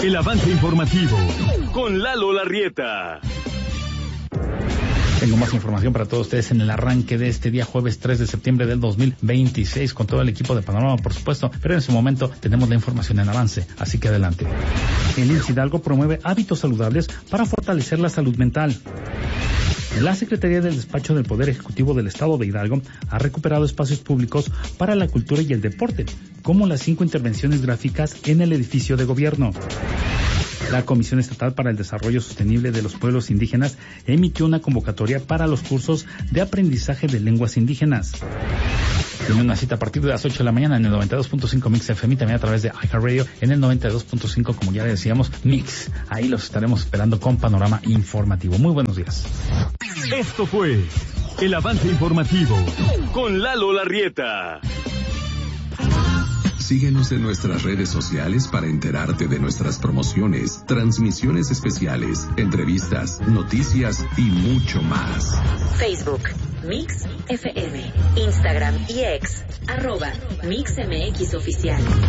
El avance informativo con Lalo Larrieta. Tengo más información para todos ustedes en el arranque de este día jueves 3 de septiembre del 2026 con todo el equipo de Panorama, por supuesto, pero en su momento tenemos la información en avance, así que adelante. El IMSS Hidalgo promueve hábitos saludables para fortalecer la salud mental. La Secretaría del Despacho del Poder Ejecutivo del Estado de Hidalgo ha recuperado espacios públicos para la cultura y el deporte, como las 5 intervenciones gráficas en el edificio de gobierno. La Comisión Estatal para el Desarrollo Sostenible de los Pueblos Indígenas emitió una convocatoria para los cursos de aprendizaje de lenguas indígenas. Tiene una cita a partir de las 8 de la mañana en el 92.5 Mix FM y también a través de iHeartRadio en el 92.5, como ya decíamos, Mix. Ahí los estaremos esperando con panorama informativo. Muy buenos días. Esto fue el avance informativo con Lalo Larrieta. Síguenos en nuestras redes sociales para enterarte de nuestras promociones, transmisiones especiales, entrevistas, noticias y mucho más. Facebook, Mix FM, Instagram y X, @MixMX Oficial.